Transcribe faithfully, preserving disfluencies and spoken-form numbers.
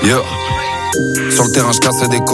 Yeah. Sur le terrain, je cassais des côtes.